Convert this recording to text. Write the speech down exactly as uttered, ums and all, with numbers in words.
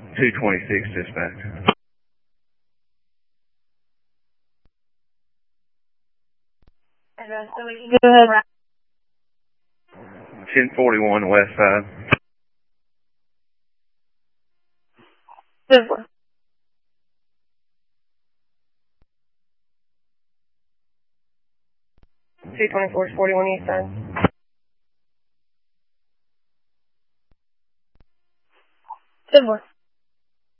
two twenty-six dispatch. So we can go ahead. ten forty-one west side. Good one. two twenty-four, forty-one east side. Good one.